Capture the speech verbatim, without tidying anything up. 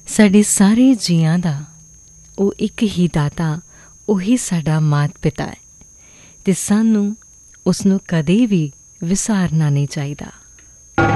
ਸਾਡੇ ਸਾਰੇ ਜੀਆਂ ਦਾ ਉਹ ਇੱਕ ਹੀ ਦਾਤਾ, ਉਹੀ ਸਾਡਾ ਮਾਤ ਪਿਤਾ ਹੈ, ਅਤੇ ਸਾਨੂੰ ਉਸ ਨੂੰ ਕਦੇ ਵੀ ਵਿਸਾਰਨਾ ਨਹੀਂ ਚਾਹੀਦਾ।